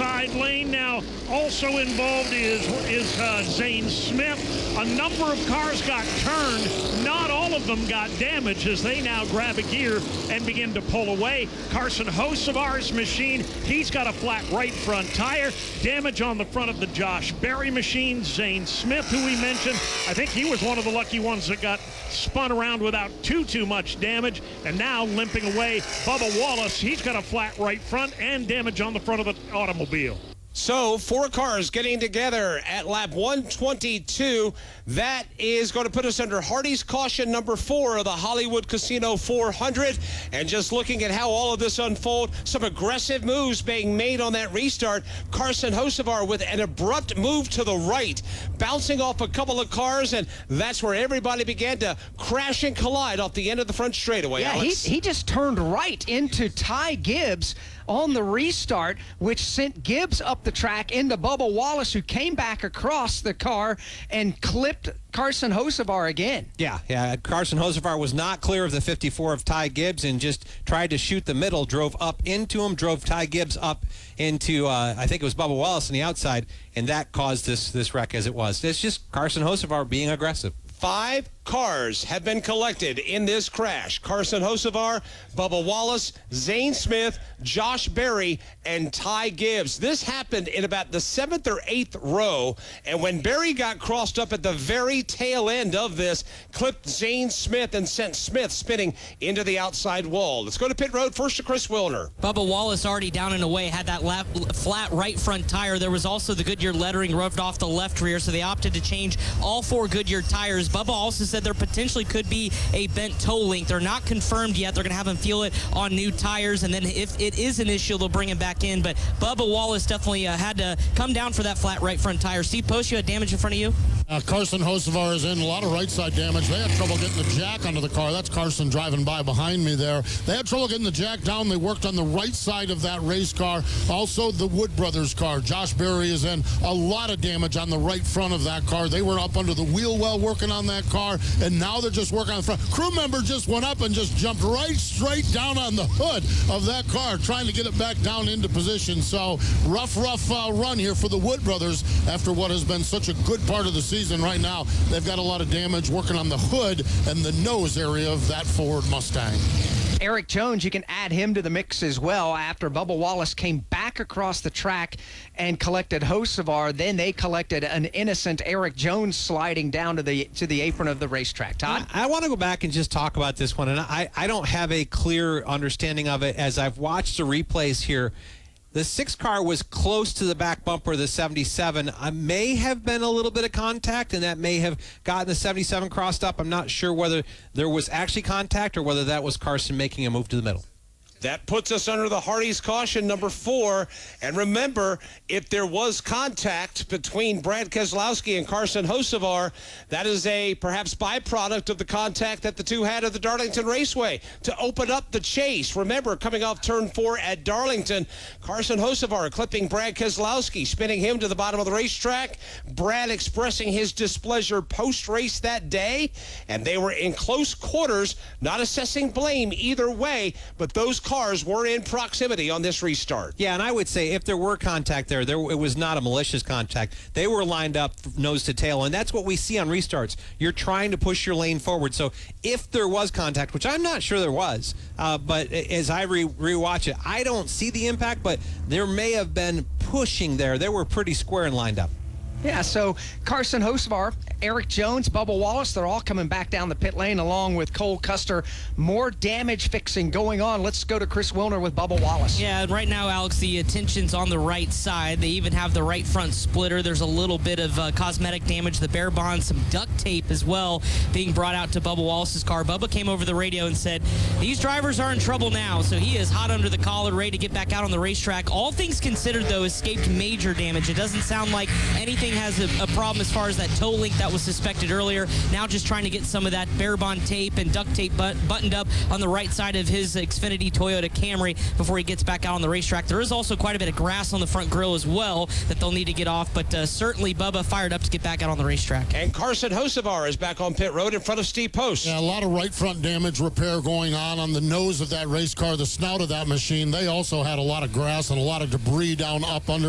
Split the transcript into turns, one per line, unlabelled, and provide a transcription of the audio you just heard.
outside lane. Now, also involved is Zane Smith. A number of cars got turned. Not all of them got damaged as they now grab a gear and begin to pull away. Carson Hocevar's machine, he's got a flat right front tire. Damage on the front of the Josh Berry machine. Zane Smith, who we mentioned, I think he was one of the lucky ones that got spun around without too much damage. And now limping away, Bubba Wallace, he's got a flat right front and damage on the front of the automobile.
So 4 cars getting together at lap 122. That is going to put us under Hardy's caution number 4 of the Hollywood Casino 400. And just looking at how all of this unfold, some aggressive moves being made on that restart. Carson Hocevar with an abrupt move to the right, bouncing off a couple of cars, and that's where everybody began to crash and collide off the end of the front straightaway.
Yeah,
Alex.
he just turned right into Ty Gibbs on the restart, which sent Gibbs up the track into Bubba Wallace, who came back across the car and clipped Carson Hocevar again.
Yeah. Carson Hocevar was not clear of the 54 of Ty Gibbs and just tried to shoot the middle, drove up into him, drove Ty Gibbs up into, I think it was Bubba Wallace on the outside, and that caused this wreck as it was. It's just Carson Hocevar being aggressive.
5 cars have been collected in this crash. Carson Hocevar, Bubba Wallace, Zane Smith, Josh Berry, and Ty Gibbs. This happened in about the 7th or 8th row, and when Berry got crossed up at the very tail end of this, clipped Zane Smith and sent Smith spinning into the outside wall. Let's go to pit road first to Chris Wilner.
Bubba Wallace already down and away, had that flat right front tire. There was also the Goodyear lettering rubbed off the left rear, so they opted to change all 4 Goodyear tires. Bubba also said there potentially could be a bent toe link. They're not confirmed yet. They're going to have him feel it on new tires, and then if it is an issue, they'll bring him back in. But Bubba Wallace definitely had to come down for that flat right front tire. Steve Post, you had damage in front of you?
Carson Hocevar is in. A lot of right side damage. They had trouble getting the jack onto the car. That's Carson driving by behind me there. They had trouble getting the jack down. They worked on the right side of that race car. Also, the Wood Brothers car. Josh Berry is in. A lot of damage on the right front of that car. They were up under the wheel well working on that car, and now they're just working on the front. Crew member just went up and just jumped right straight down on the hood of that car, trying to get it back down into position. So rough run here for the Wood Brothers after what has been such a good part of the season. Right now, they've got a lot of damage working on the hood and the nose area of that Ford Mustang.
Eric Jones, you can add him to the mix as well. After Bubba Wallace came back across the track and collected Hocevar, then they collected an innocent Eric Jones sliding down to the apron of the racetrack. Todd?
I want to go back and just talk about this one, and I don't have a clear understanding of it as I've watched the replays here. The 6 car was close to the back bumper of the 77. I may have been a little bit of contact, and that may have gotten the 77 crossed up. I'm not sure whether there was actually contact or whether that was Carson making a move to the middle.
That puts us under the Hardy's caution number 4. And remember, if there was contact between Brad Keselowski and Carson Hocevar, that is a perhaps byproduct of the contact that the two had at the Darlington Raceway to open up the chase. Remember, coming off turn 4 at Darlington, Carson Hocevar clipping Brad Keselowski, spinning him to the bottom of the racetrack. Brad expressing his displeasure post-race that day, and they were in close quarters, not assessing blame either way, but those cars were in proximity on this restart.
Yeah, and I would say if there were contact there, it was not a malicious contact. They were lined up nose to tail, and that's what we see on restarts. You're trying to push your lane forward. So if there was contact, which I'm not sure there was, but as I rewatch it, I don't see the impact, but there may have been pushing there. They were pretty square and lined up.
Yeah, so Carson Hocevar, Eric Jones, Bubba Wallace, they're all coming back down the pit lane along with Cole Custer. More damage fixing going on. Let's go to Chris Wilner with Bubba Wallace.
Yeah, right now, Alex, the attention's on the right side. They even have the right front splitter. There's a little bit of cosmetic damage, the bare bond, some duct tape as well being brought out to Bubba Wallace's car. Bubba came over the radio and said, these drivers are in trouble now, so he is hot under the collar, ready to get back out on the racetrack. All things considered, though, escaped major damage. It doesn't sound like anything has a problem as far as that toe link that was suspected earlier. Now just trying to get some of that bare bond tape and duct tape buttoned up on the right side of his Xfinity Toyota Camry before he gets back out on the racetrack. There is also quite a bit of grass on the front grille as well that they'll need to get off, but certainly Bubba fired up to get back out on the racetrack.
And Carson Hocevar is back on pit road in front of Steve Post.
Yeah, a lot of right front damage repair going on the nose of that race car, the snout of that machine. They also had a lot of grass and a lot of debris down up under